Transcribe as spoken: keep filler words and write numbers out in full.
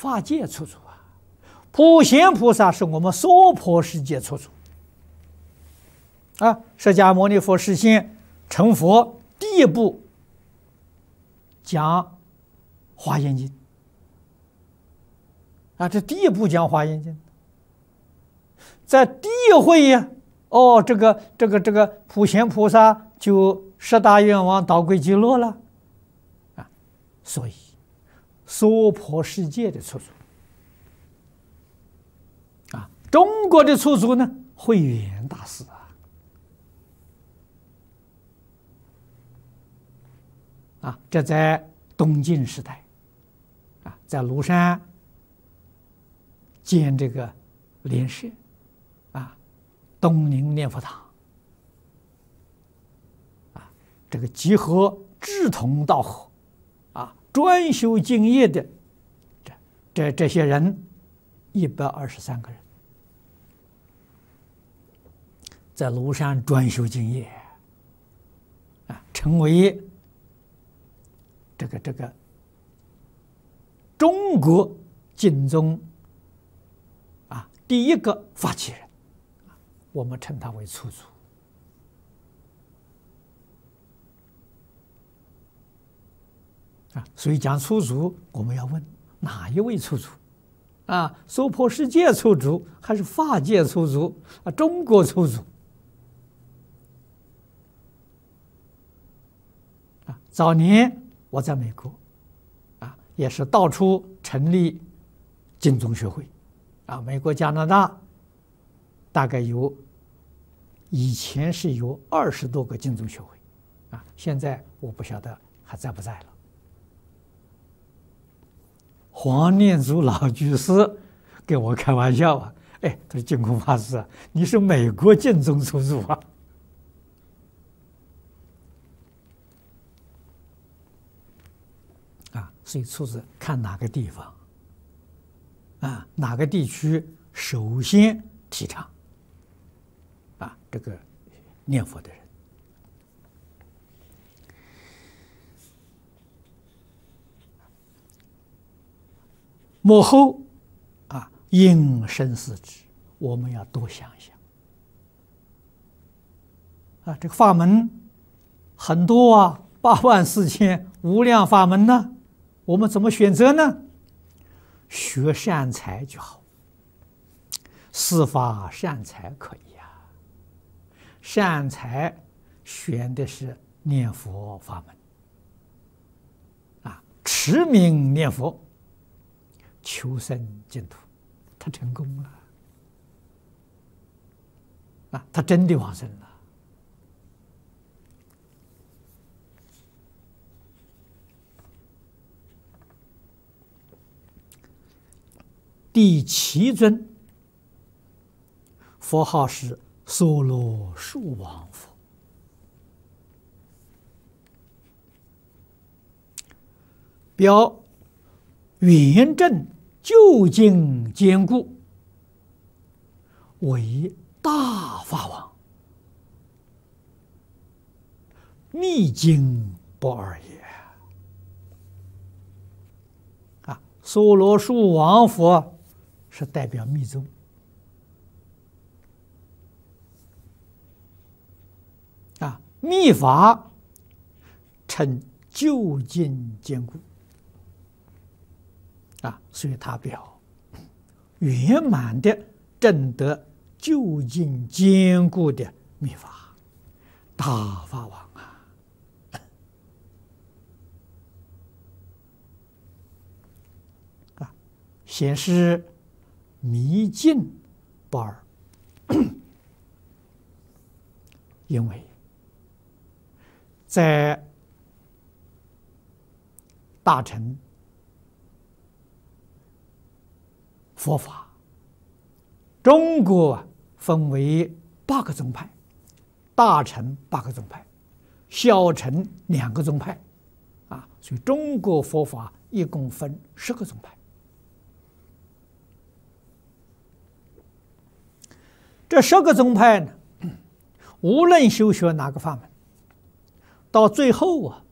法界出处啊，普贤菩萨是我们娑婆世界出处啊。释迦牟尼佛示现成佛，第一步讲《华严经》啊，这第一步讲《华严经》，在第一会呀，哦，这个这个这个普贤菩萨就十大愿望导归极乐了啊，所以娑婆世界的出处啊，中国的出处呢，慧远大师啊。啊，这在东晋时代，啊，在庐山建这个莲社，啊，东宁念佛堂，啊，这个集合志同道合，啊，专修净业的这这这些人，一百二十三个人，在庐山专修净业，啊，成为这个这个中国净宗啊第一个发起人，我们称他为初祖啊。所以讲初祖，我们要问哪一位初祖啊？娑婆世界初祖，还是法界初祖啊？中国初祖啊？早年我在美国，啊，也是到处成立净宗学会，啊，美国、加拿大大概有，以前是有二十多个净宗学会，啊，现在我不晓得还在不在了。黄念祖老居士跟我开玩笑啊，哎，他说净空法师，你是美国净宗出祖啊。所以出自看哪个地方，啊，哪个地区首先提倡，啊，这个念佛的人，幕后啊，应生死之，我们要多想想，啊，这个法门很多啊，八万四千无量法门呢。我们怎么选择呢？学善财就好，四法善财可以呀、啊。善财选的是念佛法门，啊，持名念佛，求生净土，他成功了，啊，他真的往生了。第七尊佛号是娑罗树王佛，表圆正究竟坚固，为大法王，密经不二也。啊，娑罗树王佛是代表密宗，啊，密法称究竟坚固，啊，所以他表圆满的证得究竟坚固的密法，大法王啊！啊，显示迷境不二，因为在大乘佛法，中国啊分为八个宗派，大乘八个宗派，小乘两个宗派，啊，所以中国佛法一共分十个宗派。这十个宗派呢，无论修学哪个法门，到最后啊，